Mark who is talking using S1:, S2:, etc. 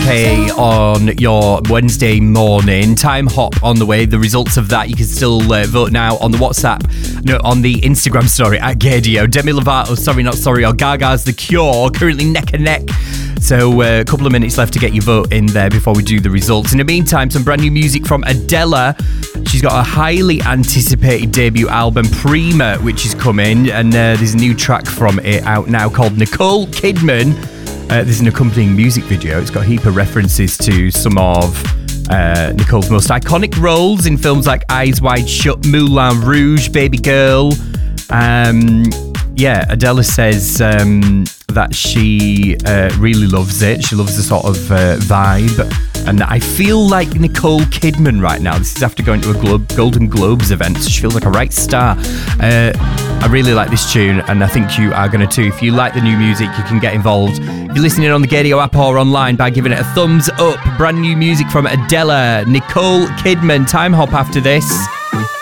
S1: UK on your Wednesday morning. Time Hop on the way. The results of that, you can still vote now on the WhatsApp, on the Instagram story at Gaydio. Demi Lovato, Sorry Not Sorry, or Gaga's The Cure, currently neck and neck. So a couple of minutes left to get your vote in there before we do the results. In the meantime, some brand new music from Adele. She's got a highly anticipated debut album, Prima, which is coming, and there's a new track from it out now called Nicole Kidman. There's an accompanying music video. It's got a heap of references to some of Nicole's most iconic roles in films like Eyes Wide Shut, Moulin Rouge, Baby Girl. Adele says that she really loves it. She loves the sort of vibe. And I feel like Nicole Kidman right now. This is after going to a Golden Globes event, so she feels like a right star. I really like this tune, and I think you are going to too. If you like the new music, you can get involved. If you're listening on the Gaydio app or online by giving it a thumbs up. Brand new music from Adele, Nicole Kidman. Time Hop after this.